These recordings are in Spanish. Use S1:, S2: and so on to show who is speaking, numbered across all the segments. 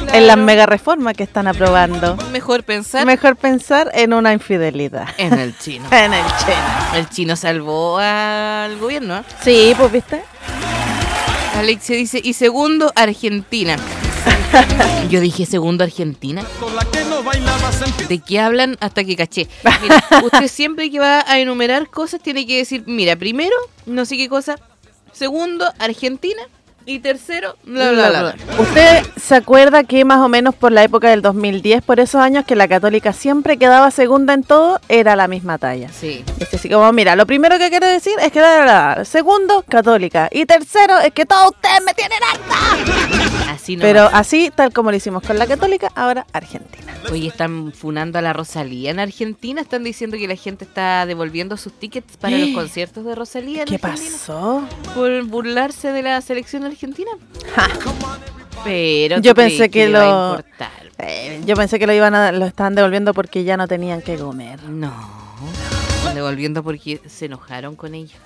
S1: en las mega reformas que están aprobando.
S2: Mejor pensar
S1: en una infidelidad.
S2: en el chino.
S1: En el chino.
S2: El chino salvó al gobierno, ¿eh?
S1: Sí, pues, ¿viste?
S2: Alexia dice, y segundo, Argentina. Yo dije, segundo, Argentina. ¿De qué hablan? Hasta que caché. Mira, usted siempre que va a enumerar cosas tiene que decir, mira, primero, no sé qué cosa, segundo, Argentina, y tercero, bla, bla, bla.
S1: ¿Usted se acuerda que más o menos por la época del 2010, por esos años que la Católica siempre quedaba segunda en todo, era la misma talla?
S2: Sí.
S1: Es así como, mira, lo primero que quiero decir es que segundo, Católica, y tercero es que todos ustedes me tienen harta.
S2: Así no.
S1: Pero así, tal como lo hicimos con la Católica, ahora Argentina.
S2: Oye, están funando a la Rosalía en Argentina. Están diciendo que la gente está devolviendo sus tickets para los conciertos de Rosalía en
S1: ¿Qué
S2: Argentina.
S1: pasó?
S2: Por burlarse de la selección argentina. Pero
S1: Yo pensé que
S2: le va a importar?
S1: yo pensé que lo estaban devolviendo porque ya no tenían que comer.
S2: No, están devolviendo porque se enojaron con ella.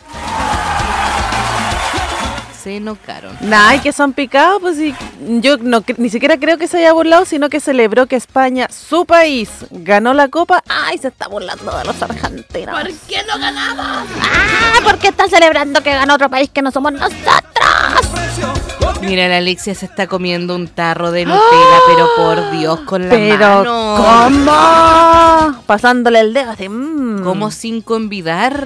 S2: Se enojaron.
S1: Ay, que son picados, pues sí. Yo ni siquiera creo que se haya burlado, sino que celebró que España, su país, ganó la copa. Ay, se está burlando de los argentinos.
S2: ¿Por qué no ganamos?
S1: Ah, porque está celebrando que ganó otro país que no somos nosotros.
S2: Mira, la Alexia se está comiendo un tarro de Nutella, pero por Dios, con la mano.
S1: ¿Cómo? Pasándole el dedo así.
S2: ¿Cómo sin convidar?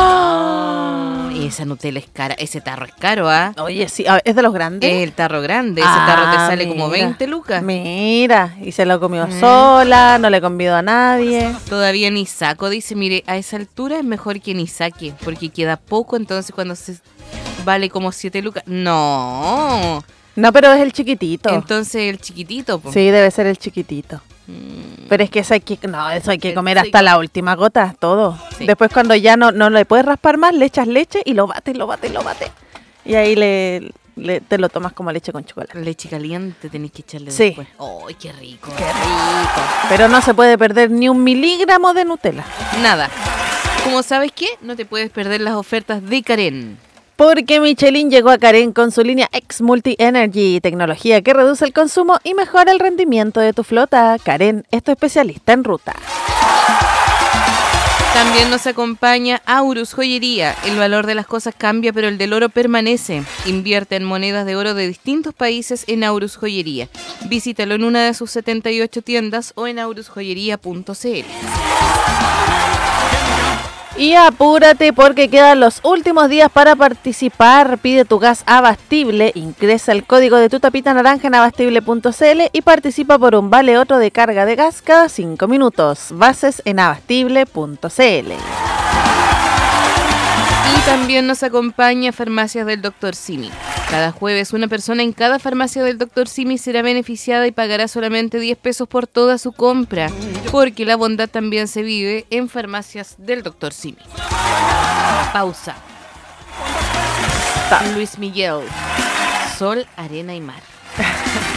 S2: Esa Nutella es cara, ese tarro es caro, ¿ah?
S1: Oye, sí, es de los grandes.
S2: Es el tarro grande, ese tarro te sale como 20 lucas.
S1: Mira, y se lo comió sola, no le convidó a nadie.
S2: Todavía ni saco, dice, mire, a esa altura es mejor que ni saque, porque queda poco, entonces cuando se vale como 7 lucas. No,
S1: pero es el chiquitito.
S2: entonces el chiquitito, po.
S1: Sí, debe ser el chiquitito. Pero es que eso hay que comer hasta la última gota, todo.
S2: Sí.
S1: Después cuando ya no le puedes raspar más, le echas leche y lo bates. Y ahí te lo tomas como leche con chocolate.
S2: Leche caliente tenés que echarle
S1: Sí.
S2: después. ¡Ay, qué rico!
S1: ¡Qué rico! Pero no se puede perder ni un miligramo de Nutella.
S2: Nada. Como sabes qué, no te puedes perder las ofertas de Karen.
S1: Porque Michelin llegó a Karen con su línea X Multi Energy, tecnología que reduce el consumo y mejora el rendimiento de tu flota. Karen es tu especialista en ruta.
S2: También nos acompaña Aurus Joyería. El valor de las cosas cambia, pero el del oro permanece. Invierte en monedas de oro de distintos países en Aurus Joyería. Visítalo en una de sus 78 tiendas o en aurusjoyería.cl.
S1: Y apúrate porque quedan los últimos días para participar. Pide tu gas Abastible, ingresa el código de tu tapita naranja en abastible.cl y participa por un vale otro de carga de gas cada 5 minutos. Bases en abastible.cl.
S2: Y también nos acompaña Farmacias del Dr. Simi. Cada jueves una persona en cada farmacia del Dr. Simi será beneficiada y pagará solamente 10 pesos por toda su compra, porque la bondad también se vive en Farmacias del Dr. Simi. Pausa. Luis Miguel. Sol, arena y mar.